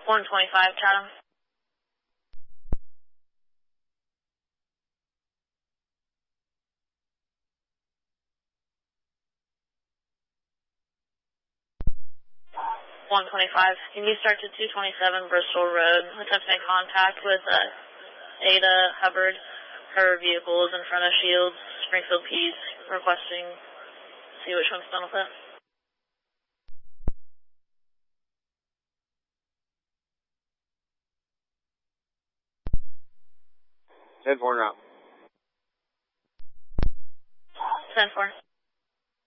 125, Chatham. Can you start to 227 Bristol Road? Attempt to make contact with Ada Hubbard. Her vehicle is in front of Shields, Springfield Peace, requesting see which one's done with it. 10-4 route. 10-4.